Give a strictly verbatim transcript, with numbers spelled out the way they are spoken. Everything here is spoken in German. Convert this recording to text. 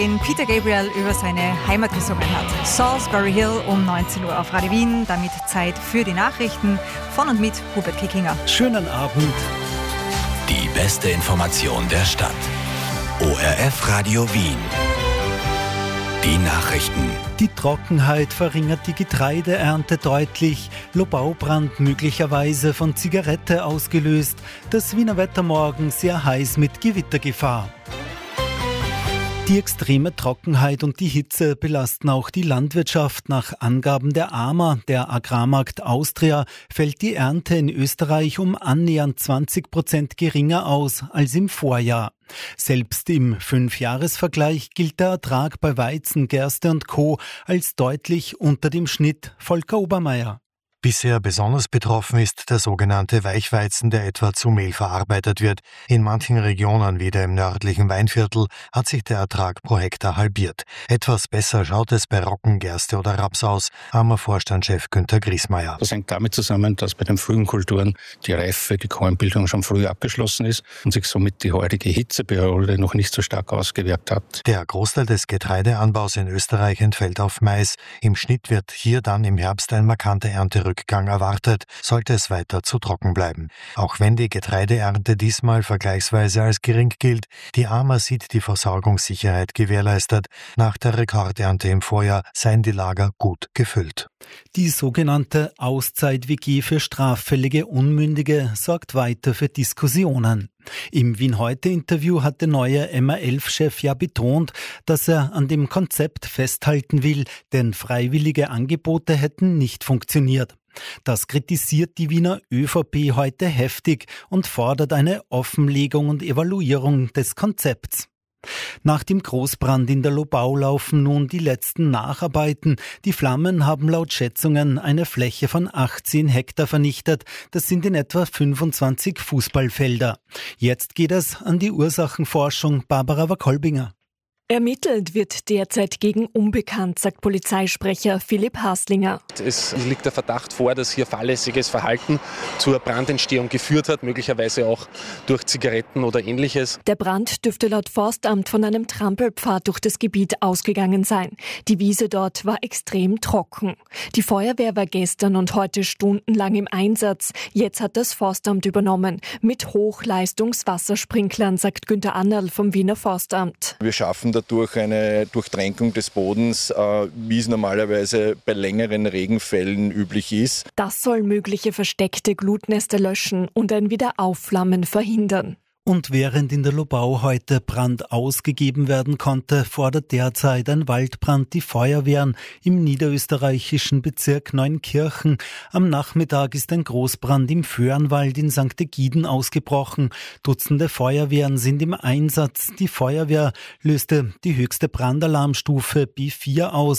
den Peter Gabriel über seine Heimat gesungen hat. Salisbury Hill um neunzehn Uhr auf Radio Wien. Damit Zeit für die Nachrichten von und mit Hubert Kickinger. Schönen Abend. Die beste Information der Stadt. O R F Radio Wien. Die Nachrichten. Die Trockenheit verringert die Getreideernte deutlich. Lobaubrand möglicherweise von Zigarette ausgelöst. Das Wiener Wetter morgen sehr heiß mit Gewittergefahr. Die extreme Trockenheit und die Hitze belasten auch die Landwirtschaft. Nach Angaben der A M A, der Agrarmarkt Austria, fällt die Ernte in Österreich um annähernd zwanzig Prozent geringer aus als im Vorjahr. Selbst im Fünfjahresvergleich gilt der Ertrag bei Weizen, Gerste und Co. als deutlich unter dem Schnitt. Volker Obermeier. Bisher besonders betroffen ist der sogenannte Weichweizen, der etwa zu Mehl verarbeitet wird. In manchen Regionen, wie der im nördlichen Weinviertel, hat sich der Ertrag pro Hektar halbiert. Etwas besser schaut es bei Roggen, Gerste oder Raps aus, A M A-Vorstandschef Günther Griesmeier. Das hängt damit zusammen, dass bei den frühen Kulturen die Reife, die Keimbildung schon früh abgeschlossen ist und sich somit die heutige Hitzeperiode noch nicht so stark ausgewirkt hat. Der Großteil des Getreideanbaus in Österreich entfällt auf Mais. Im Schnitt wird hier dann im Herbst ein markanter Ernterückgang Rückgang erwartet, sollte es weiter zu trocken bleiben. Auch wenn die Getreideernte diesmal vergleichsweise als gering gilt, die A M A sieht die Versorgungssicherheit gewährleistet. Nach der Rekordernte im Vorjahr seien die Lager gut gefüllt. Die sogenannte Auszeit-W G für straffällige Unmündige sorgt weiter für Diskussionen. Im Wien-Heute-Interview hat der neue M A elf Chef ja betont, dass er an dem Konzept festhalten will, denn freiwillige Angebote hätten nicht funktioniert. Das kritisiert die Wiener ÖVP heute heftig und fordert eine Offenlegung und Evaluierung des Konzepts. Nach dem Großbrand in der Lobau laufen nun die letzten Nacharbeiten. Die Flammen haben laut Schätzungen eine Fläche von achtzehn Hektar vernichtet. Das sind in etwa fünfundzwanzig Fußballfelder. Jetzt geht es an die Ursachenforschung. Barbara Wakolbinger. Ermittelt wird derzeit gegen Unbekannt, sagt Polizeisprecher Philipp Haslinger. Es liegt der Verdacht vor, dass hier fahrlässiges Verhalten zur Brandentstehung geführt hat, möglicherweise auch durch Zigaretten oder Ähnliches. Der Brand dürfte laut Forstamt von einem Trampelpfad durch das Gebiet ausgegangen sein. Die Wiese dort war extrem trocken. Die Feuerwehr war gestern und heute stundenlang im Einsatz. Jetzt hat das Forstamt übernommen. Mit Hochleistungswassersprinklern, sagt Günther Annerl vom Wiener Forstamt. Wir schaffen dadurch eine Durchtränkung des Bodens, äh, wie es normalerweise bei längeren Regenfällen üblich ist. Das soll mögliche versteckte Glutnester löschen und ein Wiederaufflammen verhindern. Und während in der Lobau heute Brand ausgegeben werden konnte, fordert derzeit ein Waldbrand die Feuerwehren im niederösterreichischen Bezirk Neunkirchen. Am Nachmittag ist ein Großbrand im Föhrenwald in Sankt Ägiden ausgebrochen. Dutzende Feuerwehren sind im Einsatz. Die Feuerwehr löste die höchste Brandalarmstufe B vier aus.